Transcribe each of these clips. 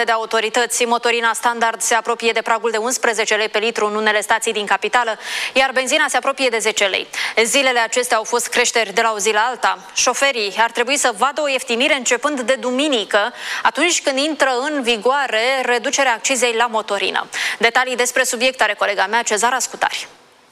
contestate de autorități. Motorina standard se apropie de pragul de 11 lei pe litru în unele stații din capitală, iar benzina se apropie de 10 lei. Zilele acestea au fost creșteri de la o zi la alta. Șoferii ar trebui să vadă o ieftinire începând de duminică, atunci când intră în vigoare reducerea accizei la motorină. Detalii despre subiect are colega mea, Cezara Scutari.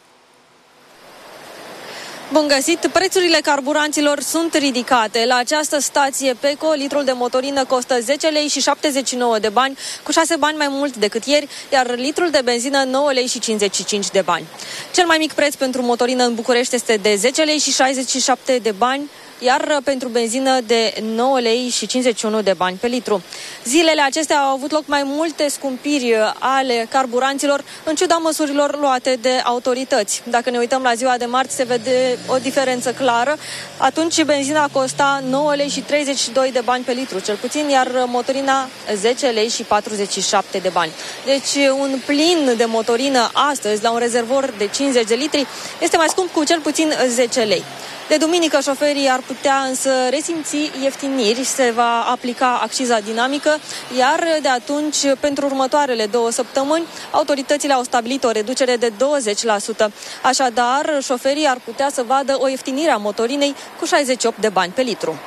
Bun găsit! Prețurile carburanților sunt ridicate. La această stație PECO, litrul de motorină costă 10 lei și 79 de bani, cu 6 bani mai mult decât ieri, iar litrul de benzină 9 lei și 55 de bani. Cel mai mic preț pentru motorină în București este de 10 lei și 67 de bani, iar pentru benzină de 9 lei și 51 de bani pe litru. Zilele acestea au avut loc mai multe scumpiri ale carburanților, în ciuda măsurilor luate de autorități. Dacă ne uităm la ziua de marți, se vede o diferență clară. Atunci benzina costa 9 lei și 32 de bani pe litru, cel puțin, iar motorina 10 lei și 47 de bani. Deci un plin de motorină astăzi, la un rezervor de 50 de litri, este mai scump cu cel puțin 10 lei. De duminică, șoferii ar putea însă resimți ieftiniri, se va aplica acciza dinamică, iar de atunci, pentru următoarele 2 săptămâni, autoritățile au stabilit o reducere de 20%. Așadar, șoferii ar putea să vadă o ieftinire a motorinei cu 68 de bani pe litru.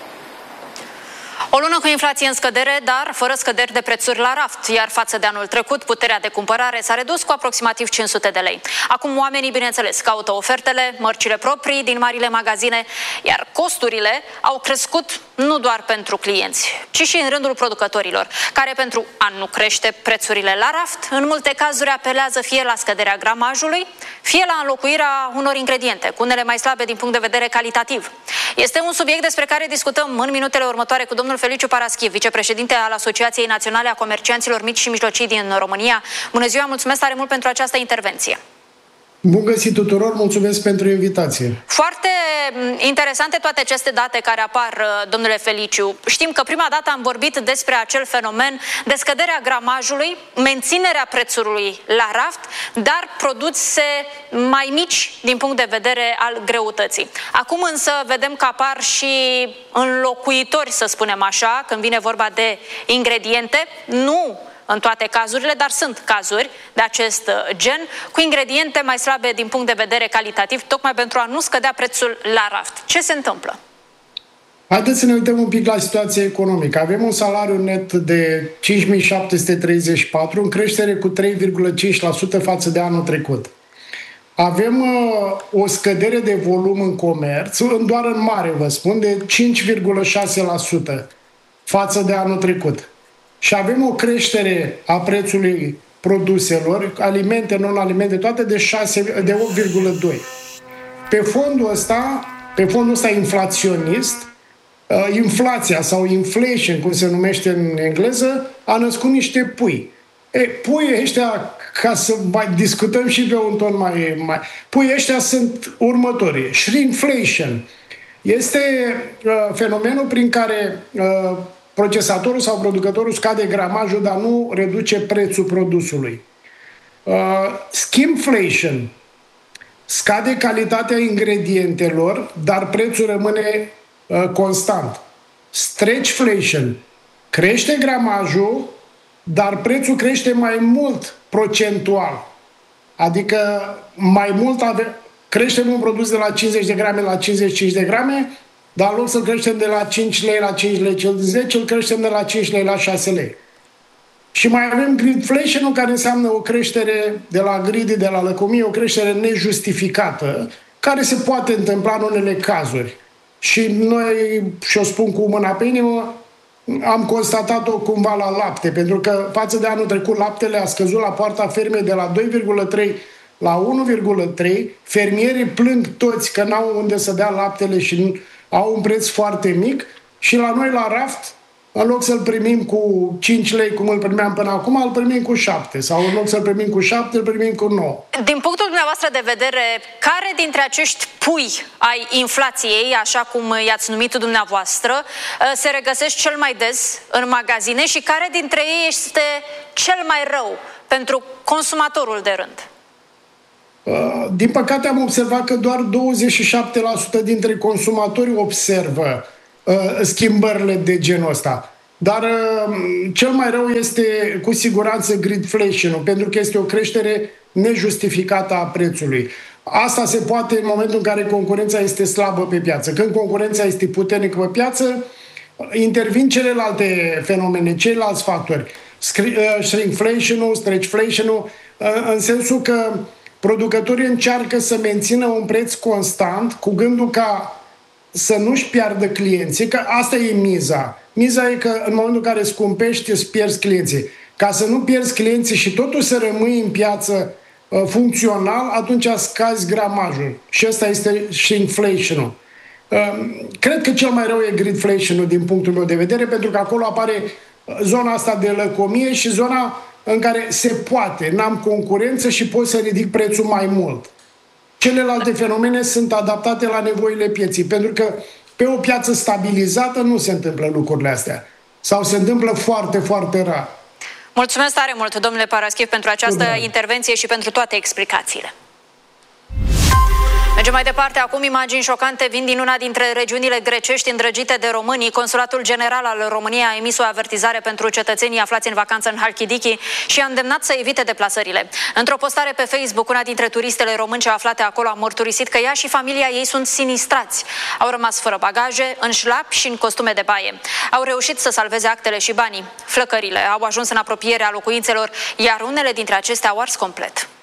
O lună cu inflație în scădere, dar fără scăderi de prețuri la raft, iar față de anul trecut, puterea de cumpărare s-a redus cu aproximativ 500 de lei. Acum oamenii, bineînțeles, caută ofertele, mărcile proprii din marile magazine, iar costurile au crescut nu doar pentru clienți, ci și în rândul producătorilor, care pentru a nu crește prețurile la raft, în multe cazuri apelează fie la scăderea gramajului, fie la înlocuirea unor ingrediente, cu unele mai slabe din punct de vedere calitativ. Este un subiect despre care discutăm în minutele următoare cu domnul Feliciu Paraschiv, vicepreședinte al Asociației Naționale a Comercianților Mici și Mijlocii din România. Bună ziua, mulțumesc tare mult pentru această intervenție. Bun găsit tuturor, mulțumesc pentru invitație. Foarte interesante toate aceste date care apar, domnule Feliciu. Știm că prima dată am vorbit despre acel fenomen de scăderea gramajului, menținerea prețului la raft, dar produse mai mici din punct de vedere al greutății. Acum însă vedem că apar și înlocuitori, să spunem așa, când vine vorba de ingrediente, nu în toate cazurile, dar sunt cazuri de acest gen, cu ingrediente mai slabe din punct de vedere calitativ, tocmai pentru a nu scădea prețul la raft. Ce se întâmplă? Haideți să ne uităm un pic la situația economică. Avem un salariu net de 5.734, în creștere cu 3,5% față de anul trecut. Avem o scădere de volum în comerț, doar în mare, vă spun, de 5,6% față de anul trecut. Și avem o creștere a prețului produselor, alimente, non-alimente, toate de 8,2%. Pe fondul ăsta inflaționist, inflația sau inflation, cum se numește în engleză, a născut niște pui. Puii ăștia, ca să mai discutăm și pe un ton mai puii ăștia sunt următorii. Shrinkflation este fenomenul prin care procesatorul sau producătorul scade gramajul, dar nu reduce prețul produsului. Skimflation scade calitatea ingredientelor, dar prețul rămâne constant. Stretchflation crește gramajul, dar prețul crește mai mult procentual. Adică mai mult creștem un produs de la 50 de grame la 55 de grame, dar în loc să-l creștem de la 5 lei la 5 lei cel 10, îl creștem de la 5 lei la 6 lei. Și mai avem gridflation-ul, care înseamnă o creștere de la gridi, de la lăcomie, o creștere nejustificată, care se poate întâmpla în unele cazuri. Și noi, și o spun cu mâna pe inimă, am constatat-o cumva la lapte, pentru că față de anul trecut laptele a scăzut la poarta fermei de la 2,3 la 1,3. Fermierii plâng toți că n-au unde să dea laptele și au un preț foarte mic, și la noi la raft, în loc să-l primim cu 5 lei, cum îl primeam până acum, îl primim cu 7. Sau în loc să-l primim cu 7, îl primim cu 9. Din punctul dumneavoastră de vedere, care dintre acești pui ai inflației, așa cum i-ați numit dumneavoastră, se regăsește cel mai des în magazine și care dintre ei este cel mai rău pentru consumatorul de rând? Din păcate am observat că doar 27% dintre consumatori observă schimbările de genul ăsta. Dar cel mai rău este cu siguranță gridflation-ul, pentru că este o creștere nejustificată a prețului. Asta se poate în momentul în care concurența este slabă pe piață. Când concurența este puternică pe piață, intervin celelalte fenomene, ceilalți factori. Shrinkflation-ul, stretchflation-ul, în sensul că producătorii încearcă să mențină un preț constant cu gândul ca să nu-și piardă clienții, că asta e miza. Miza e că în momentul în care scumpești, îți pierzi clienții. Ca să nu pierzi clienții și totuși să rămâi în piață funcțional, atunci scazi gramajul. Și ăsta este shrinkflation-ul. Cred că cel mai rău e gridflation-ul din punctul meu de vedere, pentru că acolo apare zona asta de lăcomie și zona în care se poate, n-am concurență și pot să ridic prețul mai mult. Celelalte fenomene sunt adaptate la nevoile pieții, pentru că pe o piață stabilizată nu se întâmplă lucrurile astea. Sau se întâmplă foarte, foarte rar. Mulțumesc tare mult, domnule Paraschiv, pentru această intervenție și pentru toate explicațiile. Mergem mai departe. Acum imagini șocante vin din una dintre regiunile grecești îndrăgite de românii. Consulatul General al României a emis o avertizare pentru cetățenii aflați în vacanță în Halkidiki și a îndemnat să evite deplasările. Într-o postare pe Facebook, una dintre turistele românce aflate acolo a mărturisit că ea și familia ei sunt sinistrați. Au rămas fără bagaje, în șlapi și în costume de baie. Au reușit să salveze actele și banii. Flăcările au ajuns în apropierea locuințelor, iar unele dintre acestea au ars complet.